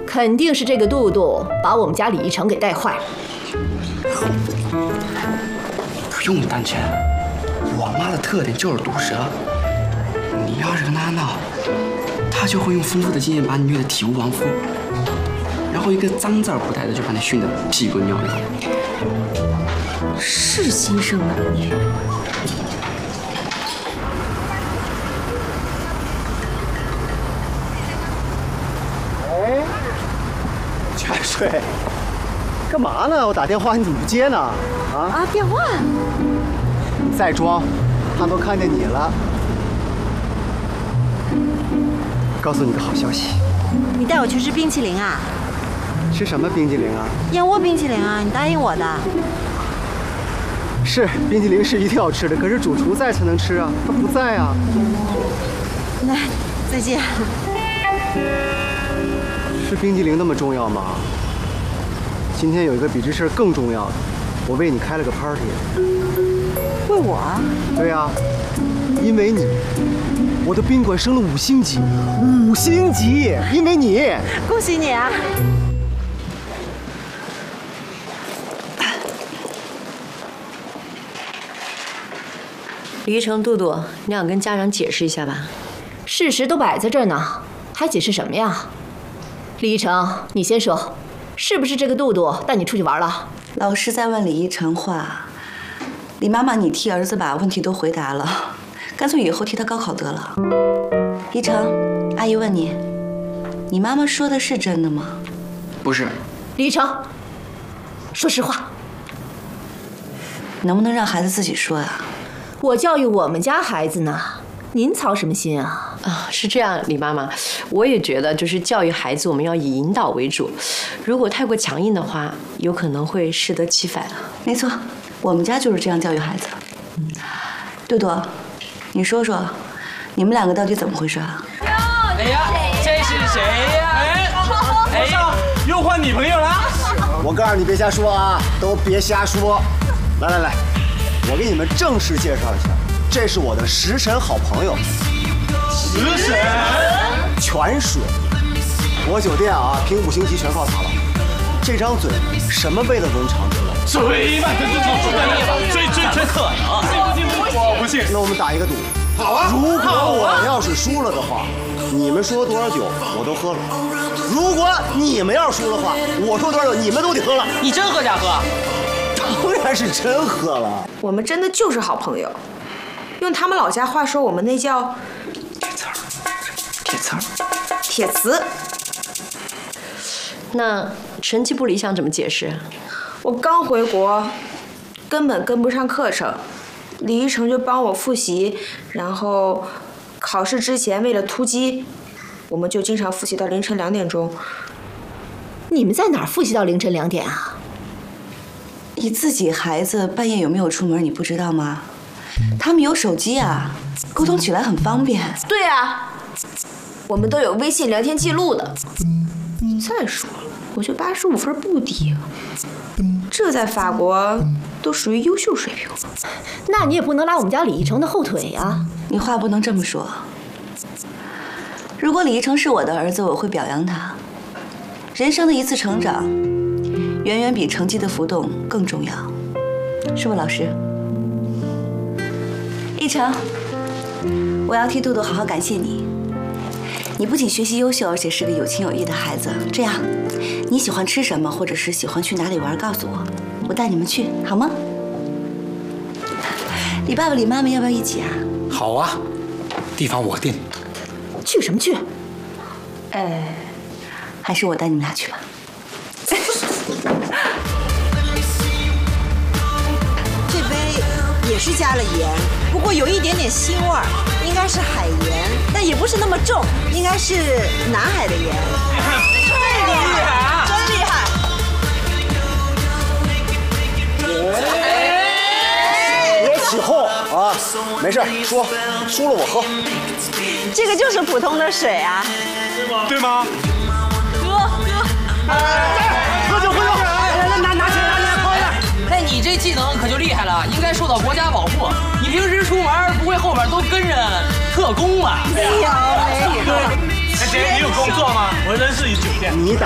肯定是这个杜杜把我们家李一成给带坏了。 不用担心，我妈的特点就是毒舌。你要是跟她闹，她就会用丰富的经验把你虐得体无完肤，然后一个脏字不带的就把你训得屁滚尿流。 是心生男女。 泉水，干嘛呢？我打电话你怎么不接呢？ 电话。 再装，他都看见你了。告诉你个好消息， 你带我去吃冰淇淋啊？ 吃什么冰淇淋啊？ 燕窝冰淇淋啊，你答应我的。 是，冰淇淋是一定要吃的，可是主厨在才能吃啊，他不在啊。 那再见。 吃冰淇淋那么重要吗？今天有一个比这事儿更重要的，我为你开了个 party。 为我？ 对呀，因为你，我的宾馆升了5星级，5星级，因为你。 恭喜你啊！ 李一成、杜杜，你想跟家长解释一下吧？ 事实都摆在这儿呢，还解释什么呀？李一成，你先说，是不是这个杜杜带你出去玩了？ 老师在问李一成话，李妈妈，你替儿子把问题都回答了，干脆以后替他高考得了。一成，阿姨问你，你妈妈说的是真的吗？ 不是。 李一成，说实话， 能不能让孩子自己说呀？ 我教育我们家孩子呢，您操什么心啊？ 是这样，李妈妈，我也觉得就是教育孩子，我们要以引导为主。如果太过强硬的话，有可能会适得其反。 没错，我们家就是这样教育孩子。杜杜，你说说，你们两个到底怎么回事啊？ 哎呀，这是谁呀？哎，又换女朋友了？ 我告诉你别瞎说啊，都别瞎说。来，我给你们正式介绍一下，这是我的食神好朋友。 食神？ 泉水，我酒店啊，评5星级全靠他了。这张嘴，什么味道都能尝出来。 嘴吧，这可能？我不信。 那我们打一个赌。好啊。如果我要是输了的话，你们说多少酒我都喝了；如果你们要是输的话，我说多少酒你们都得喝了。 你真喝假喝？ 当然是真喝了。 我们真的就是好朋友，用他们老家话说，我们那叫铁磁。 那成绩不理想怎么解释？ 我刚回国，根本跟不上课程，李一成就帮我复习，然后考试之前为了突击，我们就经常复习到凌晨2点钟。 你们在哪儿复习到凌晨2点啊？ 你自己孩子半夜有没有出门，你不知道吗？他们有手机啊，沟通起来很方便。 对啊，我们都有微信聊天记录的。再说了，我就85分不低啊，这在法国都属于优秀水平。 那你也不能拉我们家李一成的后腿呀。 你话不能这么说。如果李一成是我的儿子，我会表扬他。人生的一次成长，远远比成绩的浮动更重要，是不，老师？一成，我要替杜杜好好感谢你。你不仅学习优秀，而且是个有情有义的孩子。这样，你喜欢吃什么，或者是喜欢去哪里玩，告诉我，我带你们去，好吗？李爸爸、李妈妈要不要一起啊？ 好啊，地方我定。 去什么去？ 还是我带你们俩去吧。 这杯也是加了盐，不过有一点点腥味儿，应该是海盐，但也不是那么重，应该是南海的盐。太厉害啊！真厉害！ 别起哄啊，没事，说输了我喝。 这个就是普通的水啊。 对吗？ 喝酒，拿起来，喝一下。 那你这技能可就厉害了，应该受到国家保护。你平时出门不会后边都跟着特工吧？ 没有。 哎姐，你有工作吗？我认识一酒店。 你打